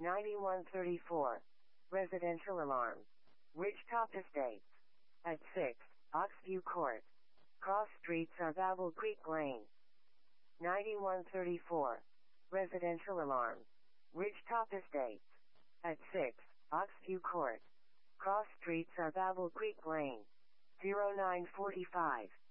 9134. Residential alarm. Ridgetop Estates. At 6, Oxview Court. Cross streets of Apple Creek Lane. 9134. Residential alarm. Ridgetop Estates. At 6, Oxview Court. Cross streets of Apple Creek Lane. 0945.